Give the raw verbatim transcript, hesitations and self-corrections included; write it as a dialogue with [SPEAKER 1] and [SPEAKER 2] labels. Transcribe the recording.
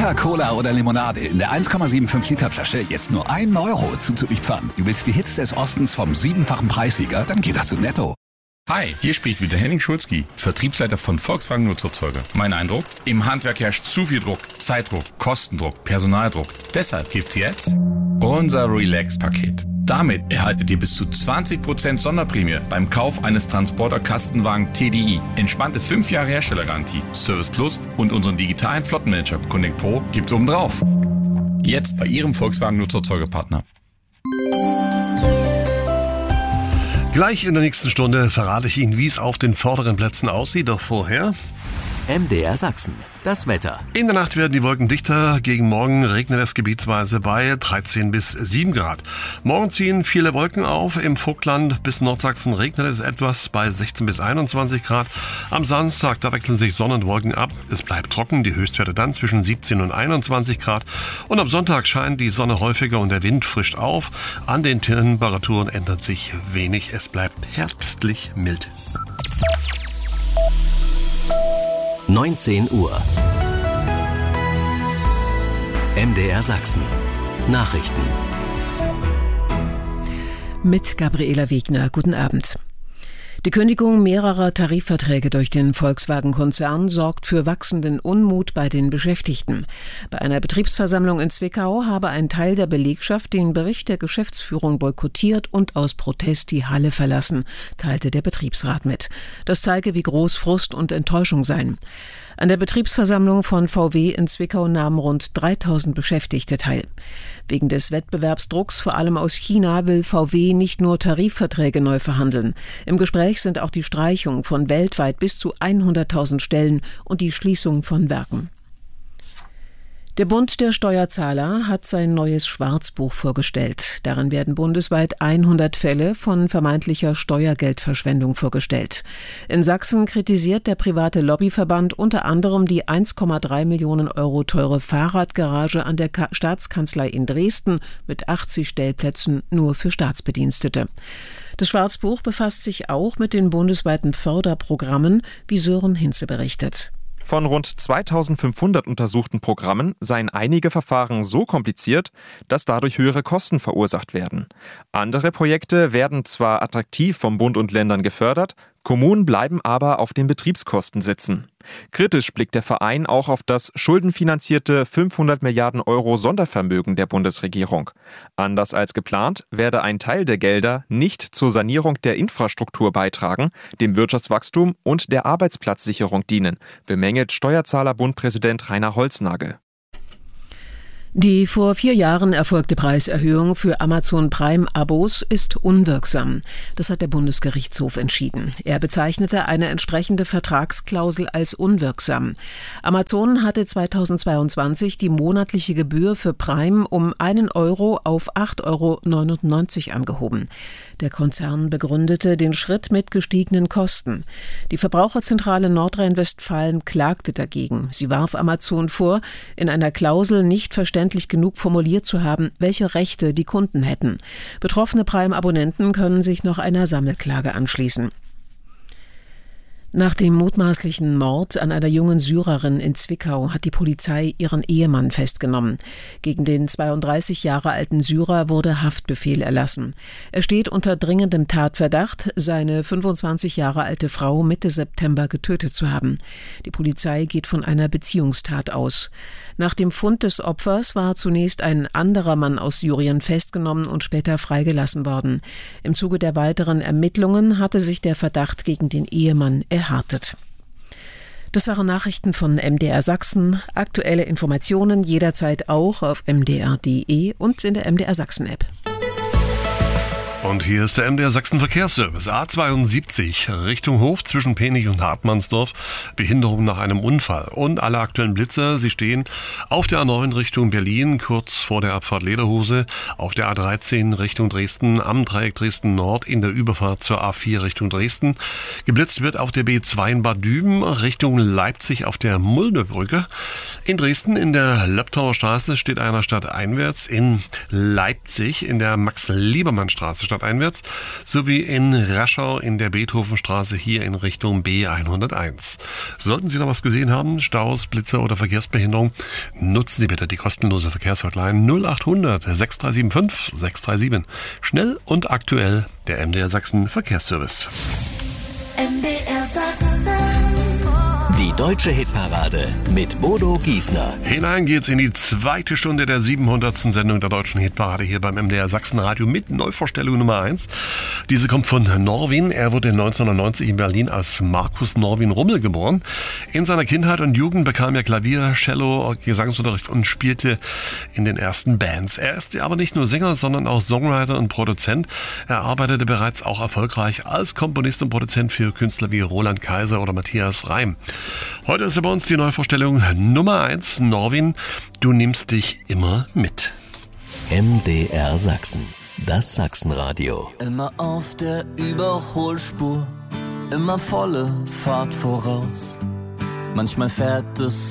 [SPEAKER 1] Fanta, Cola oder Limonade in der eins Komma fünfundsiebzig Liter Flasche jetzt nur ein Euro zuzüglich Pfand. Du willst die Hits des Ostens vom siebenfachen Preissieger? Dann geht das zu Netto.
[SPEAKER 2] Hi, hier spricht wieder Henning Schulzki, Vertriebsleiter von Volkswagen Nutzerzeuger. Mein Eindruck? Im Handwerk herrscht zu viel Druck, Zeitdruck, Kostendruck, Personaldruck. Deshalb gibt's jetzt unser Relax-Paket. Damit erhaltet ihr bis zu zwanzig Prozent Sonderprämie beim Kauf eines Transporter-Kastenwagen T D I. Entspannte fünf Jahre Herstellergarantie, Service Plus und unseren digitalen Flottenmanager Connect Pro gibt's obendrauf. Jetzt bei Ihrem Volkswagen Nutzerzeugerpartner.
[SPEAKER 3] Gleich in der nächsten Stunde verrate ich Ihnen, wie es auf den vorderen Plätzen aussieht. Doch vorher
[SPEAKER 4] M D R Sachsen. Das Wetter.
[SPEAKER 3] In der Nacht werden die Wolken dichter. Gegen Morgen regnet es gebietsweise bei dreizehn bis sieben Grad. Morgen ziehen viele Wolken auf. Im Vogtland bis Nordsachsen regnet es etwas bei sechzehn bis einundzwanzig Grad. Am Samstag, da wechseln sich Sonne und Wolken ab. Es bleibt trocken. Die Höchstwerte dann zwischen siebzehn und einundzwanzig Grad. Und am Sonntag scheint die Sonne häufiger und der Wind frischt auf. An den Temperaturen ändert sich wenig. Es bleibt herbstlich mild.
[SPEAKER 4] neunzehn Uhr. M D R Sachsen. Nachrichten.
[SPEAKER 5] Mit Gabriela Wegner. Guten Abend. Die Kündigung mehrerer Tarifverträge durch den Volkswagen-Konzern sorgt für wachsenden Unmut bei den Beschäftigten. Bei einer Betriebsversammlung in Zwickau habe ein Teil der Belegschaft den Bericht der Geschäftsführung boykottiert und aus Protest die Halle verlassen, teilte der Betriebsrat mit. Das zeige, wie groß Frust und Enttäuschung seien. An der Betriebsversammlung von V W in Zwickau nahmen rund dreitausend Beschäftigte teil. Wegen des Wettbewerbsdrucks, vor allem aus China, will V W nicht nur Tarifverträge neu verhandeln. Im Gespräch sind auch die Streichung von weltweit bis zu hunderttausend Stellen und die Schließung von Werken. Der Bund der Steuerzahler hat sein neues Schwarzbuch vorgestellt. Darin werden bundesweit hundert Fälle von vermeintlicher Steuergeldverschwendung vorgestellt. In Sachsen kritisiert der private Lobbyverband unter anderem die eins Komma drei Millionen Euro teure Fahrradgarage an der Ka- Staatskanzlei in Dresden mit achtzig Stellplätzen nur für Staatsbedienstete. Das Schwarzbuch befasst sich auch mit den bundesweiten Förderprogrammen, wie Sören Hinze berichtet.
[SPEAKER 6] Von rund zweitausendfünfhundert untersuchten Programmen seien einige Verfahren so kompliziert, dass dadurch höhere Kosten verursacht werden. Andere Projekte werden zwar attraktiv vom Bund und Ländern gefördert, Kommunen bleiben aber auf den Betriebskosten sitzen. Kritisch blickt der Verein auch auf das schuldenfinanzierte fünfhundert Milliarden Euro Sondervermögen der Bundesregierung. Anders als geplant werde ein Teil der Gelder nicht zur Sanierung der Infrastruktur beitragen, dem Wirtschaftswachstum und der Arbeitsplatzsicherung dienen, bemängelt Steuerzahlerbund-Präsident Rainer Holznagel.
[SPEAKER 5] Die vor vier Jahren erfolgte Preiserhöhung für Amazon Prime-Abos ist unwirksam. Das hat der Bundesgerichtshof entschieden. Er bezeichnete eine entsprechende Vertragsklausel als unwirksam. Amazon hatte zweitausendzweiundzwanzig die monatliche Gebühr für Prime um einen Euro auf acht Euro neunundneunzig angehoben. Der Konzern begründete den Schritt mit gestiegenen Kosten. Die Verbraucherzentrale Nordrhein-Westfalen klagte dagegen. Sie warf Amazon vor, in einer Klausel nicht verständlich genug formuliert zu haben, welche Rechte die Kunden hätten. Betroffene Prime-Abonnenten können sich noch einer Sammelklage anschließen. Nach dem mutmaßlichen Mord an einer jungen Syrerin in Zwickau hat die Polizei ihren Ehemann festgenommen. Gegen den zweiunddreißig Jahre alten Syrer wurde Haftbefehl erlassen. Er steht unter dringendem Tatverdacht, seine fünfundzwanzig Jahre alte Frau Mitte September getötet zu haben. Die Polizei geht von einer Beziehungstat aus. Nach dem Fund des Opfers war zunächst ein anderer Mann aus Syrien festgenommen und später freigelassen worden. Im Zuge der weiteren Ermittlungen hatte sich der Verdacht gegen den Ehemann erhärtet. Das waren Nachrichten von M D R Sachsen. Aktuelle Informationen jederzeit auch auf m d r punkt d e und in der M D R Sachsen App.
[SPEAKER 3] Und hier ist der M D R Sachsen Verkehrsservice. A zweiundsiebzig Richtung Hof zwischen Penich und Hartmannsdorf. Behinderung nach einem Unfall. Und alle aktuellen Blitzer, sie stehen auf der A neun Richtung Berlin, kurz vor der Abfahrt Lederhose. Auf der A dreizehn Richtung Dresden, am Dreieck Dresden Nord in der Überfahrt zur A vier Richtung Dresden. Geblitzt wird auf der B zwei in Bad Düben Richtung Leipzig auf der Muldebrücke. In Dresden in der Löbtauer Straße steht einer stadteinwärts, in Leipzig in der Max-Liebermann-Straße stadteinwärts sowie in Raschau in der Beethovenstraße hier in Richtung B hunderteins. Sollten Sie noch was gesehen haben, Staus, Blitze oder Verkehrsbehinderung, nutzen Sie bitte die kostenlose Verkehrshotline null achthundert sechs drei sieben fünf sechs drei sieben. Schnell und aktuell der M D R Sachsen Verkehrsservice.
[SPEAKER 7] M D R Sachsen.
[SPEAKER 4] Die deutsche Hitparade mit Bodo Giesner.
[SPEAKER 3] Hinein geht's in die zweite Stunde der siebenhundertsten Sendung der deutschen Hitparade hier beim M D R Sachsenradio mit Neuvorstellung Nummer eins. Diese kommt von Norwin. Er wurde neunzehnhundertneunzig in Berlin als Markus Norwin Rummel geboren. In seiner Kindheit und Jugend bekam er Klavier, Cello, Gesangsunterricht und spielte in den ersten Bands. Er ist aber nicht nur Sänger, sondern auch Songwriter und Produzent. Er arbeitete bereits auch erfolgreich als Komponist und Produzent für Künstler wie Roland Kaiser oder Matthias Reim. Heute ist bei uns die Neuvorstellung Nummer eins. Norwin, du nimmst dich immer mit.
[SPEAKER 4] M D R Sachsen, das Sachsenradio.
[SPEAKER 8] Immer auf der Überholspur, immer volle Fahrt voraus. Manchmal fährt es